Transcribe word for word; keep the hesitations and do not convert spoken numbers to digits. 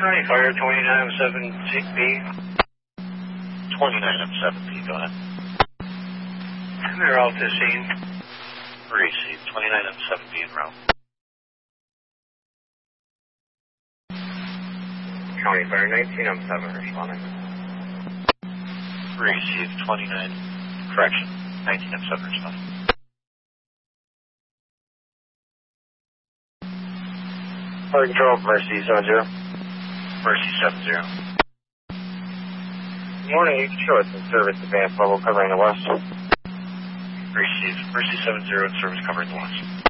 County Fire, twenty-nine oh seven B. twenty-nine oh seven B, go ahead. They're all to scene. Received, twenty-nine oh seven B en route. County Fire, nineteen oh seven responding. Received, twenty-nine, correction, nineteen oh seven responding. Fire Control, Mercy seven zero. Mercy seven zero. Good morning, you can show us in service advanced level covering the west. Received, Mercy seven zero in service covering the west.